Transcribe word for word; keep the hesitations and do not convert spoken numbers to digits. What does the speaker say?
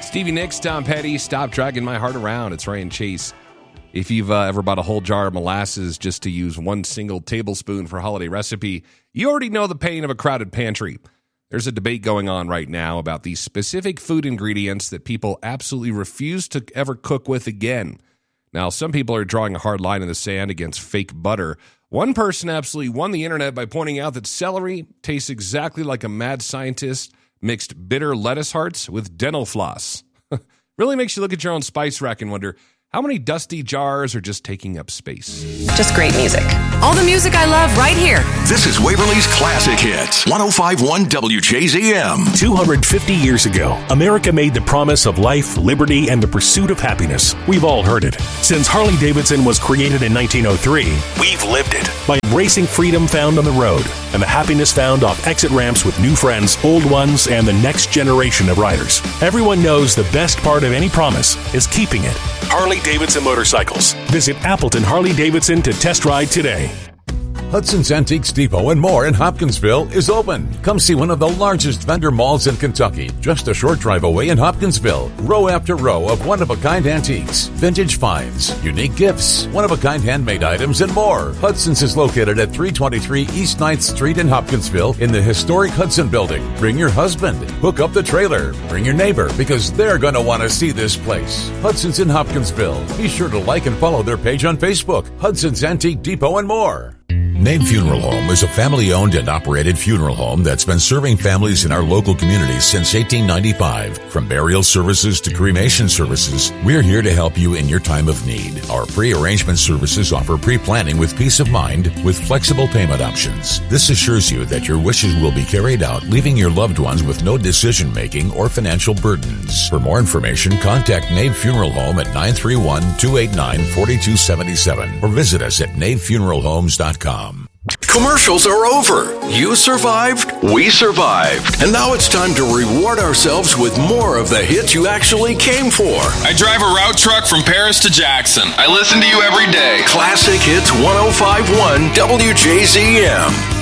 Stevie Nicks, Tom Petty, Stop Dragging My Heart Around. It's Ray and Chase. If you've uh, ever bought a whole jar of molasses just to use one single tablespoon for a holiday recipe, you already know the pain of a crowded pantry. There's a debate going on right now about these specific food ingredients that people absolutely refuse to ever cook with again. Now, some people are drawing a hard line in the sand against fake butter. One person absolutely won the internet by pointing out that celery tastes exactly like a mad scientist mixed bitter lettuce hearts with dental floss. Really makes you look at your own spice rack and wonder, how many dusty jars are just taking up space? Just great music. All the music I love right here. This is Waverly's Classic Hits, one oh five point one W J Z M. two hundred fifty years ago, America made the promise of life, liberty, and the pursuit of happiness. We've all heard it. Since Harley-Davidson was created in nineteen oh three, we've lived it by embracing freedom found on the road and the happiness found off exit ramps with new friends, old ones, and the next generation of riders. Everyone knows the best part of any promise is keeping it. Harley-Davidson Motorcycles. Visit Appleton Harley-Davidson to test ride today. Hudson's Antiques Depot and More in Hopkinsville is open. Come see one of the largest vendor malls in Kentucky, just a short drive away in Hopkinsville. Row after row of one-of-a-kind antiques, vintage finds, unique gifts, one-of-a-kind handmade items, and more. Hudson's is located at three twenty-three East ninth Street in Hopkinsville in the historic Hudson Building. Bring your husband. Hook up the trailer. Bring your neighbor, because they're going to want to see this place. Hudson's in Hopkinsville. Be sure to like and follow their page on Facebook. Hudson's Antique Depot and More. Nave Funeral Home is a family-owned and operated funeral home that's been serving families in our local community since eighteen ninety-five. From burial services to cremation services, we're here to help you in your time of need. Our pre-arrangement services offer pre-planning with peace of mind with flexible payment options. This assures you that your wishes will be carried out, leaving your loved ones with no decision-making or financial burdens. For more information, contact Nave Funeral Home at nine three one, two eight nine, four two seven seven or visit us at nave funeral homes dot com. Commercials are over. You survived, we survived. And now it's time to reward ourselves with more of the hits you actually came for. I drive a route truck from Paris to Jackson. I listen to you every day. Classic Hits one oh five point one W J Z M.